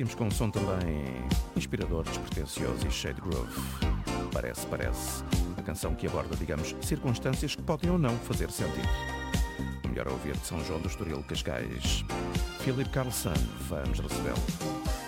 seguimos com um som também inspirador, despretensioso e cheio de groove. Parece. Uma canção que aborda, digamos, circunstâncias que podem ou não fazer sentido. O melhor a ouvir de São João do Estoril, Cascais. Philip Carlson, vamos recebê-lo.